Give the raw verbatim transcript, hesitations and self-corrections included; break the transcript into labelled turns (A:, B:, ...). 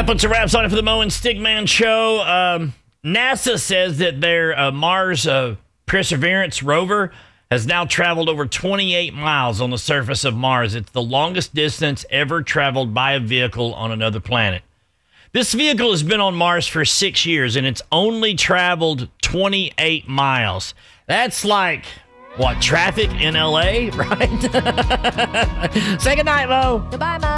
A: That puts a wraps on it for the Mo and Stigman show. Um, NASA says that their uh, Mars uh, Perseverance rover has now traveled over twenty-eight miles on the surface of Mars. It's the longest distance ever traveled by a vehicle on another planet. This vehicle has been on Mars for six years, and it's only traveled twenty-eight miles. That's like, what, traffic in L A, right? Say goodnight, Mo.
B: Goodbye, Mo.